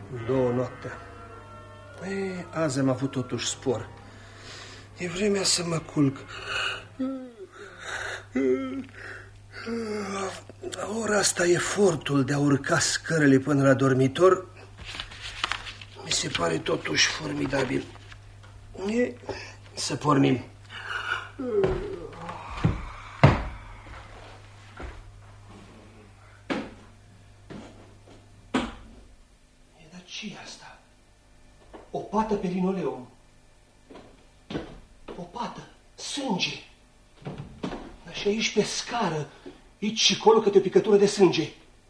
2 noaptea. Azi am avut totuși spor. E vremea să mă culc. La ora asta efortul de a urca scărele până la dormitor mi se pare totuși formidabil. Să pornim. Dar ce-i asta? O pată pe linoleum. O pată, sânge. Dar și aici pe scară, aici și colo câte o picătură de sânge.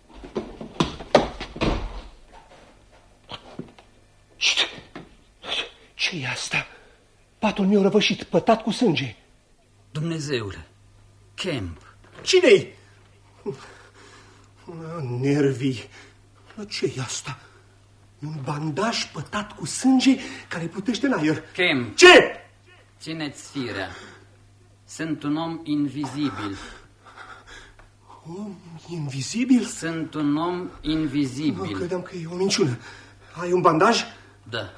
Ce-i asta? Patul meu răvășit, pătat cu sânge. Dumnezeule, Kemp. Cine-i? Nervii. Ce-i asta? Un bandaj pătat cu sânge care plutește în aer. Kemp. Ce? Țineți firea. Sunt un om invizibil. Om invizibil? Sunt un om invizibil. Credeam că e o minciună. Ai un bandaj? Da.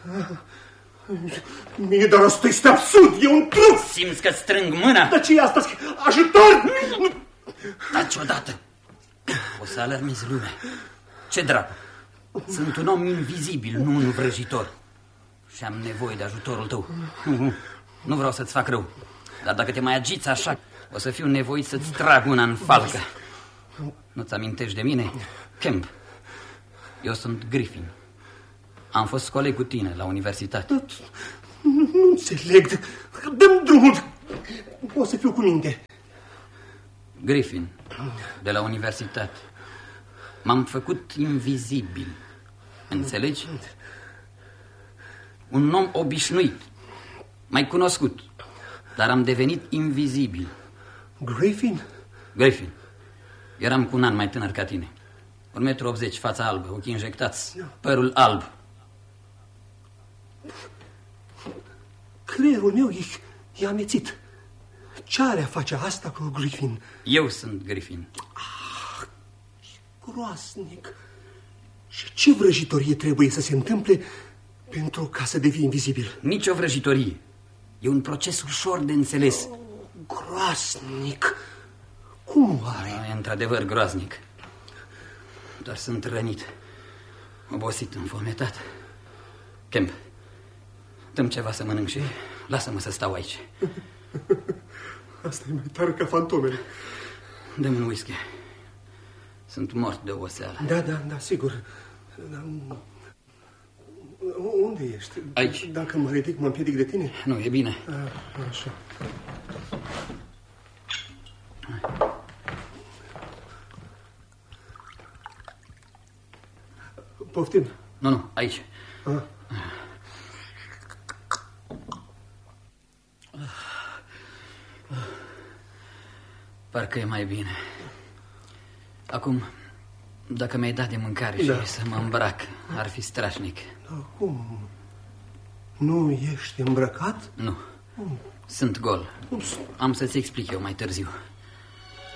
Mie, dar asta este absurd, e un truc! Simți că strâng mâna? Dar ce-i asta? Ajutor! Taci odată! O să alarmezi lumea. Ce dracu? Sunt un om invizibil, nu un vrăjitor. Și am nevoie de ajutorul tău. Nu vreau să-ți fac rău. Dar dacă te mai agiți așa, o să fiu nevoit să-ți trag una în falcă. Nu-ți amintești de mine? Kemp, eu sunt Griffin. Am fost coleg cu tine la universitate. Nu înțeleg. Dă-mi drumul. O să fiu cu minte. Griffin, de la universitate. M-am făcut invizibil. Înțelegi? Un om obișnuit, mai cunoscut, dar am devenit invizibil. Griffin? Griffin. Eram cu un an mai tânăr ca tine. 1,80 m, fața albă, ochii injectați, părul alb. Creierul meu e amețit. Ce are a face asta cu Griffin? Eu sunt Griffin. Groasnic. Și ce vrăjitorie trebuie să se întâmple pentru ca să devii invizibil? Nici o vrăjitorie. E un proces ușor de înțeles. Groasnic. Cum oare? E într-adevăr groaznic. Doar sunt rănit, obosit, înfometat. Kemp, dă-mi ceva să mănânc și lasă-mă să stau aici. Asta e mai tare ca fantomele. Dă-mi un whisky. Sunt mort de oboseală. Da, sigur. Unde ești? Aici. Dacă mă ridic, mă împiedic de tine? Nu, e bine. Așa. Poftim? Nu, aici. Parcă e mai bine. Acum, dacă mi-ai dat de mâncare și să mă îmbrac, ar fi strașnic. Cum? Nu ești îmbrăcat? Nu. Sunt gol. Am să-ți explic eu mai târziu.